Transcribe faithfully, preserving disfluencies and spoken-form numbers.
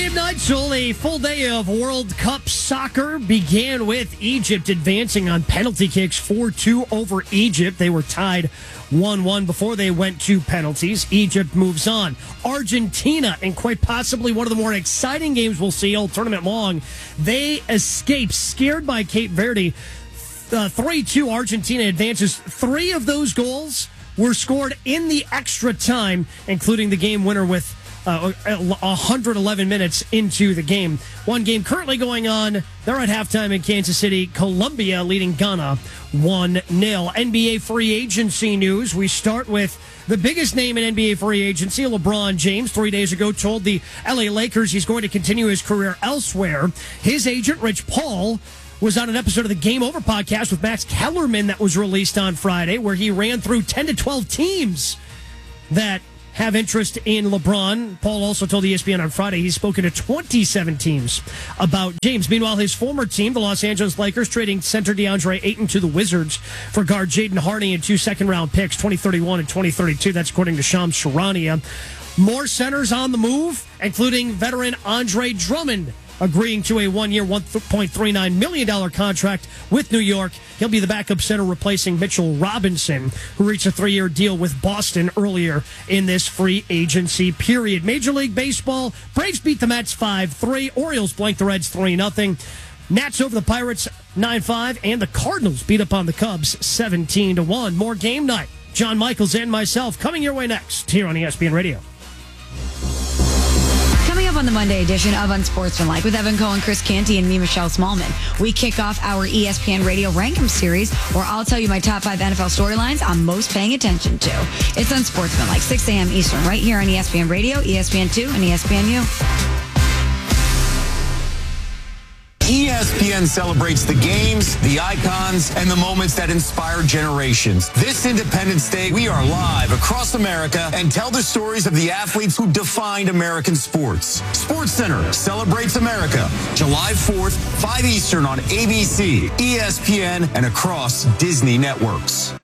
Game night, so a full day of World Cup soccer began with Egypt advancing on penalty kicks four two over Egypt. They were tied one one before they went to penalties. Egypt moves on. Argentina, and quite possibly one of the more exciting games we'll see all tournament long, they escape, scared by Cape Verde. Uh, three two Argentina advances. Three of those goals were scored in the extra time, including the game winner with Uh, one hundred eleven minutes into the game. One game currently going on. They're at halftime in Kansas City. Colombia leading Ghana one nil. N B A free agency news. We start with the biggest name in N B A free agency, LeBron James. Three days ago told the L A Lakers he's going to continue his career elsewhere. His agent, Rich Paul, was on an episode of the Game Over podcast with Max Kellerman that was released on Friday, where he ran through ten to twelve teams that have interest in LeBron. Paul also told E S P N on Friday he's spoken to twenty-seven teams about James. Meanwhile, his former team, the Los Angeles Lakers, trading center DeAndre Ayton to the Wizards for guard Jaden Hardy and two second-round picks, twenty thirty-one and twenty thirty-two. That's according to Shams Charania. More centers on the move, including veteran Andre Drummond, agreeing to a one-year, one point three nine million dollars contract with New York. He'll be the backup center replacing Mitchell Robinson, who reached a three-year deal with Boston earlier in this free agency period. Major League Baseball, Braves beat the Mets five three. Orioles blanked the Reds three nothing. Nats over the Pirates nine five. And the Cardinals beat up on the Cubs seventeen to one. More game night. John Michaels and myself coming your way next here on E S P N Radio. Coming up on the Monday edition of Unsportsmanlike with Evan Cohen, Chris Canty, and me, Michelle Smallman, we kick off our E S P N Radio Rankum series, where I'll tell you my top five N F L storylines I'm most paying attention to. It's Unsportsmanlike, six a.m. Eastern, right here on E S P N Radio, E S P N two, and E S P N U. E S P N celebrates the games, the icons, and the moments that inspire generations. This Independence Day, we are live across America and tell the stories of the athletes who defined American sports. SportsCenter celebrates America, July fourth, five Eastern on A B C, E S P N, and across Disney networks.